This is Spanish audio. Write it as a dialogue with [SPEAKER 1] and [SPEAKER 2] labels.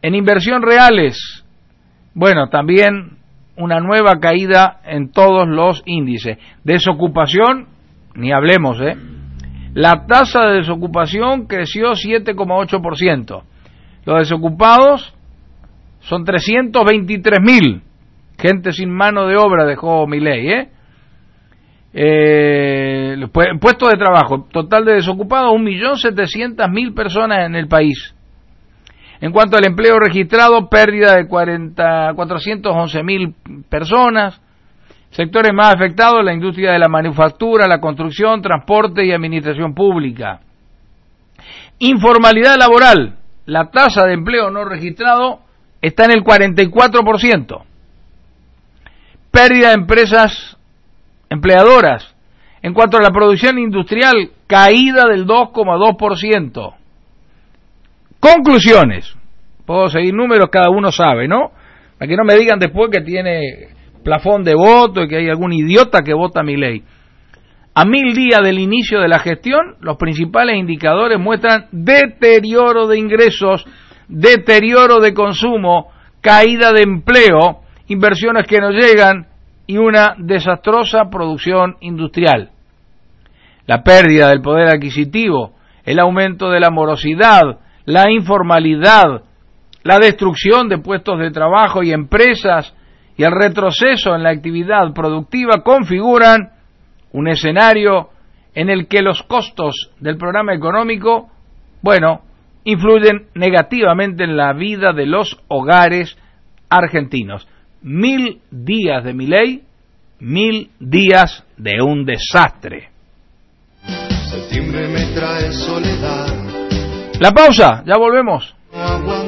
[SPEAKER 1] En inversión reales, bueno, también una nueva caída en todos los índices. Desocupación, ni hablemos, La tasa de desocupación creció 7,8%. Los desocupados son 323.000. Gente sin mano de obra dejó Milei, puestos de trabajo, total de desocupados 1.700.000 personas en el país. En cuanto al empleo registrado, pérdida de 411.000 personas. Sectores más afectados: la industria de la manufactura, la construcción, transporte y administración pública. Informalidad laboral, la tasa de empleo no registrado está en el 44%. Pérdida de empresas empleadoras. En cuanto a la producción industrial, caída del 2,2%. Conclusiones. Puedo seguir números, cada uno sabe, ¿no? Para que no me digan después que tiene plafón de voto y que hay algún idiota que vota Milei. A 1000 días del inicio de la gestión, los principales indicadores muestran deterioro de ingresos, deterioro de consumo, caída de empleo, inversiones que no llegan y una desastrosa producción industrial. La pérdida del poder adquisitivo, el aumento de la morosidad, la informalidad, la destrucción de puestos de trabajo y empresas y el retroceso en la actividad productiva configuran un escenario en el que los costos del programa económico, influyen negativamente en la vida de los hogares argentinos. 1000 días de Milei, 1000 días de un desastre.
[SPEAKER 2] Septiembre me trae soledad.
[SPEAKER 1] La pausa, ya volvemos.